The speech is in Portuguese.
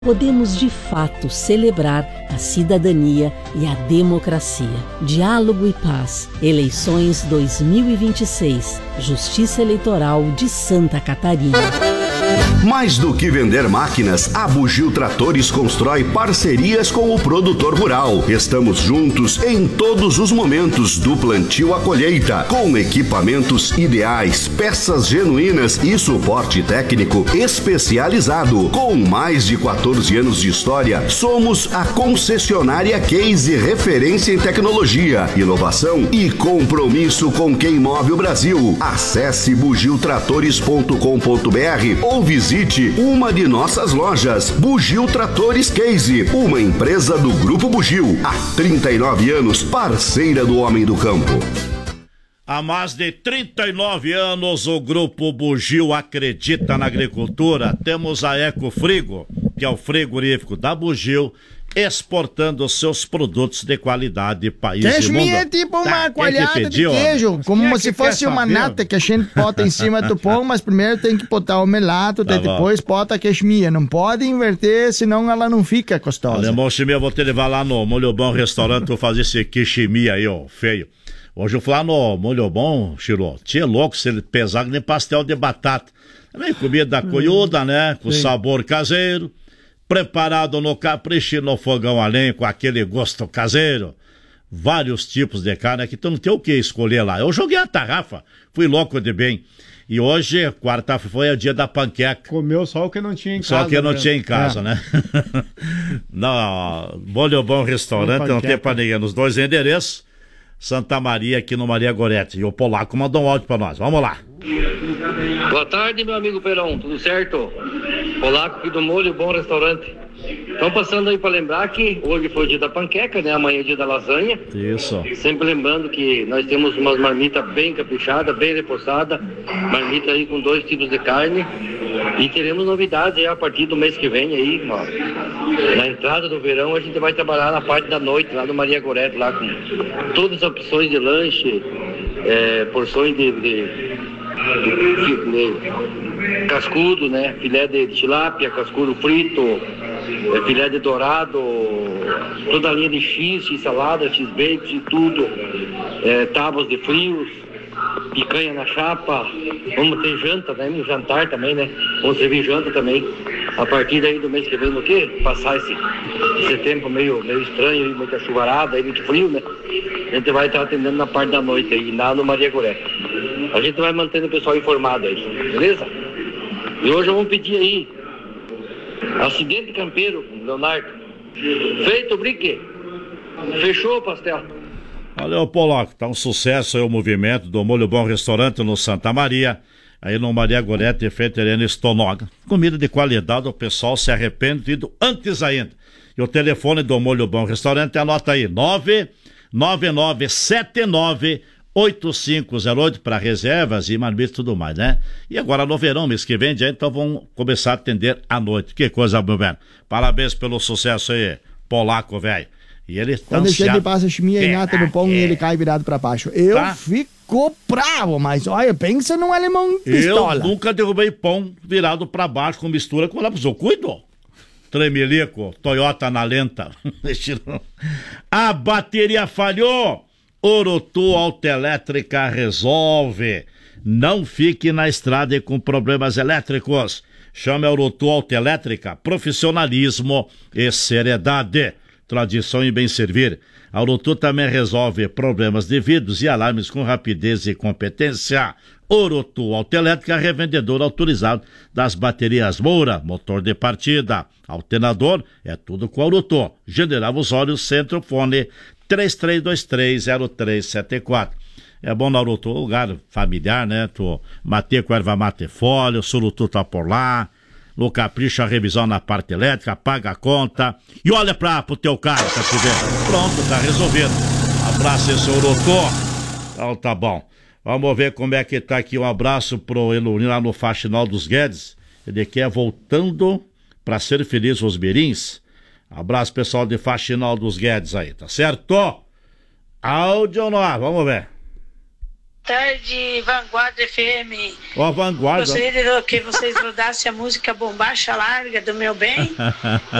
podemos de fato celebrar a cidadania e a democracia. Diálogo e Paz. Eleições 2026. Justiça Eleitoral de Santa Catarina. Mais do que vender máquinas, a Bugio Tratores constrói parcerias com o produtor rural. Estamos juntos em todos os momentos, do plantio à colheita, com equipamentos ideais, peças genuínas e suporte técnico especializado. Com mais de 14 anos de história, somos a concessionária Case, referência em tecnologia, inovação e compromisso com quem move o Brasil. Acesse bugiotratores.com.br ou visite uma de nossas lojas. Bugio Tratores Case, uma empresa do Grupo Bugio. Há 39 anos, parceira do homem do campo. Há mais de 39 anos, o Grupo Bugio acredita na agricultura. Temos a Ecofrigo, que é o frigorífico da Bugio, exportando seus produtos de qualidade país e mundo. É tipo uma coalhada de queijo, como se fosse uma nata que a gente bota em cima do pão, mas primeiro tem que botar o melato, depois bota a queixminha. Não pode inverter, senão ela não fica gostosa. Alemão Chimia, eu vou te levar lá no Molho Bom Restaurante, vou fazer esse queiximia aí, ó, feio. Hoje eu fui lá no Molho Bom, Chiro, tinha louco se ele pesar que nem pastel de batata. Também comida coiuda, né, com sabor caseiro. Preparado no capricho, no fogão a lenha, com aquele gosto caseiro. Vários tipos de carne aqui, então não tem o que escolher lá. Eu joguei a tarrafa, fui louco de bem. E hoje, quarta-feira, foi o dia da panqueca. Comeu só o que não tinha em casa. Só o que não tinha em casa, né? Não, Molho Bom Restaurante, não tem pra ninguém. Nos dois endereços, Santa Maria, aqui no Maria Gorete. E o Polaco mandou um áudio pra nós. Vamos lá. Boa tarde, meu amigo Perão, tudo certo? Polaco aqui do Molho Bom Restaurante. Estão passando aí para lembrar que hoje foi o dia da panqueca, né? Amanhã é o dia da lasanha. Isso. Sempre lembrando que nós temos umas marmitas bem caprichadas, bem reforçadas. Marmita aí com 2 tipos de carne. E teremos novidades aí a partir do mês que vem aí, ó. Na entrada do verão a gente vai trabalhar na parte da noite, lá no Maria Gorete, lá com todas as opções de lanche, porções de cascudo, né? Filé de tilápia, cascudo frito, filé de dourado, toda a linha de X salada, X-bacon e tudo, tábuas de frios, picanha na chapa. Vamos ter janta, né? Um jantar também, né? Vamos servir janta também. A partir daí do mês que vem, no quê? Passar esse tempo meio estranho, muita chuvarada, muito frio, né? A gente vai estar atendendo na parte da noite aí, lá no Maria Gorete. A gente vai mantendo o pessoal informado aí, beleza? E hoje eu vou pedir aí, acidente campeiro, Leonardo. Feito o briquet. Fechou o pastel. Valeu, Polaco. Tá um sucesso aí o movimento do Molho Bom Restaurante no Santa Maria. Aí no Maria Gorete, feita Helena Stonoga. Comida de qualidade, o pessoal se arrepende antes ainda. E o telefone do Molho Bom Restaurante, anota aí, 999798508 para reservas e marmitas e tudo mais, né? E agora no verão, mês que vem, já então vão começar a atender à noite. Que coisa, meu velho. Parabéns pelo sucesso aí, Polaco, velho. E ele tá quando ansiado. Ele passa chimia e nata no pão e ele cai virado pra baixo. Eu fico bravo, mas olha, pensa num alemão pistola. Eu nunca derrubei pão virado pra baixo com mistura com lápis. Eu cuido. Tremelico, Toyota na lenta. A bateria falhou. Orotu Autoelétrica resolve. Não fique na estrada e com problemas elétricos. Chame a Orotu Autoelétrica. Profissionalismo e seriedade. Tradição e bem servir. A Orotu também resolve problemas de vidros e alarmes com rapidez e competência. Orotu Autoelétrica, revendedor autorizado das baterias Moura, motor de partida, alternador, é tudo com a Orotu. General Osório, Centro, fone 33230374. É bom na Orotu, lugar familiar, né? Tu matei com erva mate folha, o Surutu tá por lá. No capricho, a revisão na parte elétrica, paga a conta e olha pro teu carro, tá te vendo? Pronto, tá resolvido. Abraço esse Orotu. Então tá bom. Vamos ver como é que tá aqui. Um abraço pro Elorinho lá no Faxinal dos Guedes. Ele quer voltando pra ser feliz os mirins. Abraço pessoal de Faxinal dos Guedes aí, tá certo? Áudio no ar, vamos ver. tarde, Vanguarda FM. Ó, Vanguarda. Gostaria que vocês rodassem a música Bombacha Larga do Meu Bem.